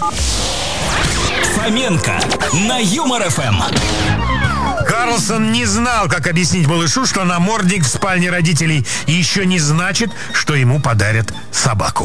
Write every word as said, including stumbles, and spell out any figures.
Фоменко на Юмор эф эм. Карлсон не знал, как объяснить малышу, что намордник в спальне родителей еще не значит, что ему подарят собаку.